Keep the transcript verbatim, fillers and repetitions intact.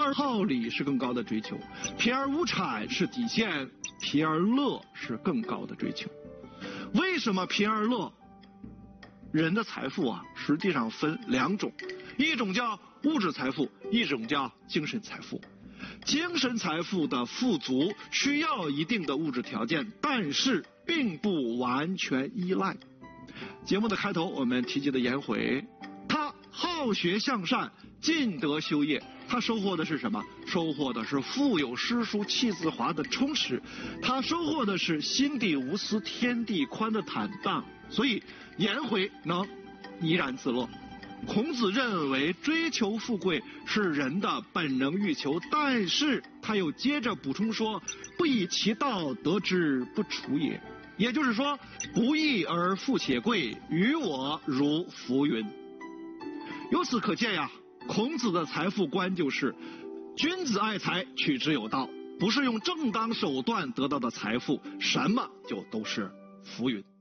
而好礼是更高的追求，贫而无谄是底线，贫而乐是更高的追求。为什么贫而乐？人的财富啊，实际上分两种，一种叫物质财富，一种叫精神财富。精神财富的富足需要一定的物质条件，但是并不完全依赖。节目的开头我们提及的颜回，他好学向善，尽德修业，他收获的是什么？收获的是腹有诗书气自华的充实，他收获的是心地无私天地宽的坦荡。所以颜回能怡然自乐。孔子认为追求富贵是人的本能欲求，但是他又接着补充说，不以其道得之不处也。也就是说，不义而富且贵，于我如浮云。由此可见呀，孔子的财富观就是君子爱财，取之有道，不是用正当手段得到的财富，什么就都是浮云。